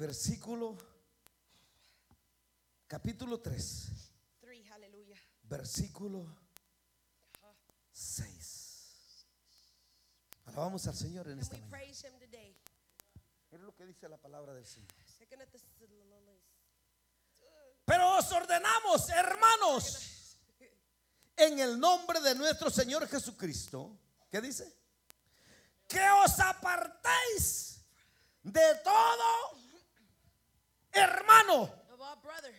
versículo, capítulo 3, hallelujah. versículo 6. Alabamos al Señor en And esta we mañana. praise him today. Mira lo que dice la palabra del Señor. Pero Pero os ordenamos, hermanos, en el nombre de nuestro Señor Jesucristo, ¿qué dice? Que os apartéis de todo hermano. of our brother.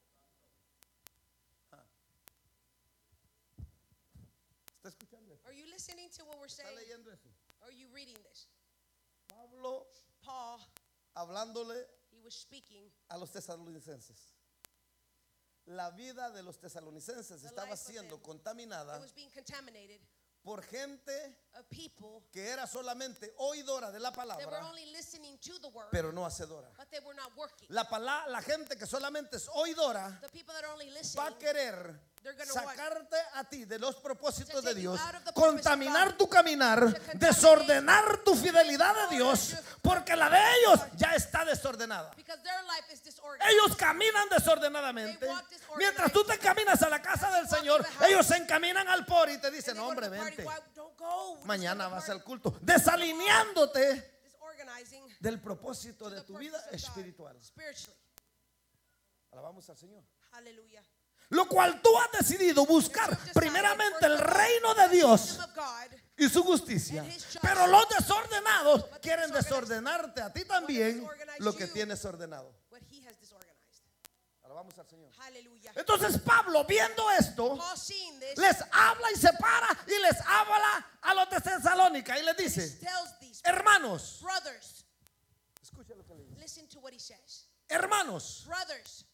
¿Está escuchando esto? Are you listening to what we're ¿Está saying? leyendo eso? Are you reading this? Pablo Paul, hablándole he was speaking. a los tesalonicenses. La vida de los tesalonicenses The estaba life of siendo them. contaminada It was being contaminated por gente of people que era solamente oidora de la that were palabra, only listening to the word, pero no hacedora. but they were not working. La gente que solamente es oidora The people that are only va listening, a querer they're gonna sacarte a ti de los propósitos to de take you Dios, out of the purpose of contaminar God, tu caminar, contaminate desordenar tu fidelidad a Dios, porque la de ellos ya está desordenada. because their life is disorganized. Ellos caminan desordenadamente. They walk disorganized. Mientras tú te caminas a la casa del Señor, ellos se encaminan al por y te And dicen, they go to hombre, the party. vente, Why don't go? Just mañana go to the vas party. al culto, desalineándote Disorganizing del propósito to de the tu vida purpose of God, espiritual. spiritually. Alabamos al Señor. Hallelujah. Lo cual tú has decidido buscar primeramente el reino de Dios Kingdom of God, y su justicia. Pero los desordenados quieren desordenarte a ti también lo que tienes ordenado. what he has disorganized. Alabamos al Señor. Hallelujah. Entonces Pablo, viendo esto, Paul seeing this, les habla y se para y les habla a los de Tesalónica y les dice, tells these hermanos, brothers, escucha lo que le dice. listen to what he says. Hermanos, Brothers,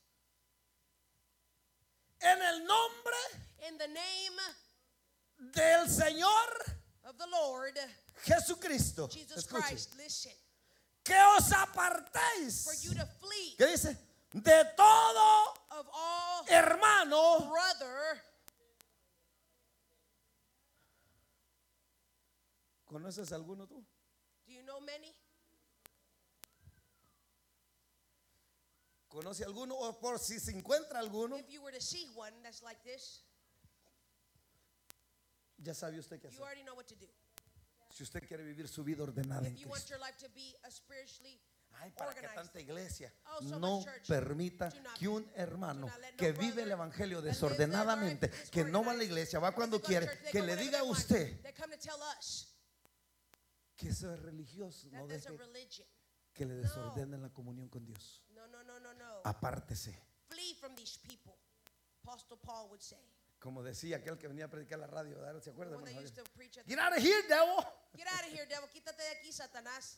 en el nombre in the name del Señor of the Lord Jesucristo, Jesus escuche, Christ, listen, que os for apartéis. you to flee ¿Qué dice? De todo of all hermano. brother. ¿Conoces alguno tú? Do you know many? ¿Conoce alguno? O por si se encuentra alguno, If you were to see one that's like this, ya sabe usted qué you hacer. already know what to do. Si usted quiere vivir su vida ordenada en If you want Cristo. your life to be a spiritually Ay, ¿para qué organized. tanta iglesia? Oh, so No much church. permita Do not- que un hermano do not let no que vive brother el evangelio that lives desordenadamente, their life que no va a la disorganized, iglesia, va cuando they go to quiere, church, they que go le wherever diga a they want. usted They come to tell us que eso es religioso, that no there's a deje religion. que le desordenen la comunión con Dios. No, no, no, no, no. Apártese. Flee from these people. Apostle Paul would say. Como decía aquel que venía a predicar la radio, ¿verdad? ¿Se The acuerda, one that hermano used Javier? to preach at Get out of here, devil. Get out of here, devil. Quítate de aquí, Satanás.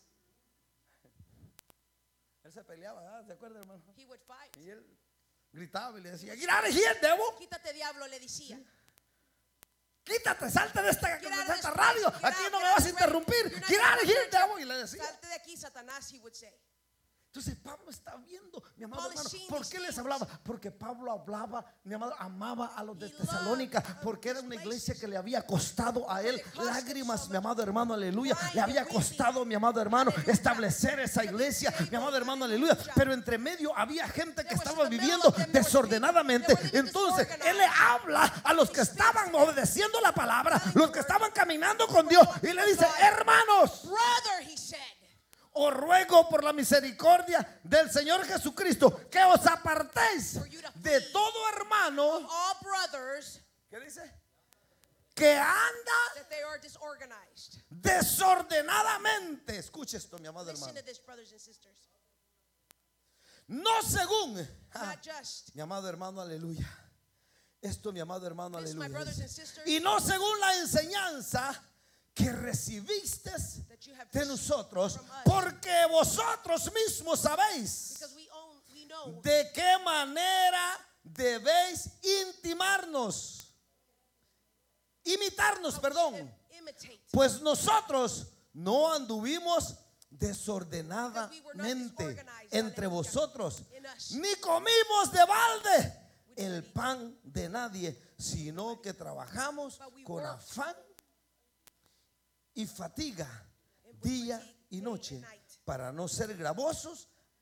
Él se peleaba, ¿verdad? ¿Se acuerda, hermano? He would fight. Y él gritaba y le decía, get out of here, devil. Quítate, diablo, le decía. Quítate, salte de esta, Get out of this radio. place. Get Aquí out, no get me out vas a of this interrumpir. place. You're not Get out of here, gonna devil. Y le decía. Salte de aquí, Satanás, he would say. Entonces Pablo está viendo, mi amado Paul is hermano, seeing ¿por these qué les things. hablaba? Porque Pablo hablaba, mi amado, amaba a los de He Tesalónica, loved porque era these una places. iglesia que le había costado a él Because it cost him lágrimas, so mi amado hermano, aleluya. crying Le había and weeping. costado, mi amado hermano, Aleluya. establecer esa iglesia, mi amado hermano, aleluya. Pero entre medio había gente que There was estaba in the middle viviendo of them, there was desordenadamente. people that were living Entonces disorganized. él le habla a los que estaban obedeciendo la palabra, los que estaban caminando con Dios, y le dice, hermanos, Brother, he said. os ruego por la misericordia del Señor Jesucristo que os apartéis de todo hermano. All brothers ¿Qué dice? Que anda that they are disorganized. desordenadamente. Escuche esto, mi amado Listen hermano. to this, brothers and sisters. No según, Not just. mi amado hermano, aleluya. Esto, mi amado hermano, This, my aleluya. brothers and sisters, Y no según la enseñanza que recibisteis that you have de received nosotros, from us. porque vosotros mismos sabéis Because we know de qué manera debéis imitarnos, perdón, imitate. pues nosotros no anduvimos desordenadamente entre vosotros, ni comimos de balde el pan de nadie, sino que trabajamos con afán y fatiga día y noche para no ser gravosos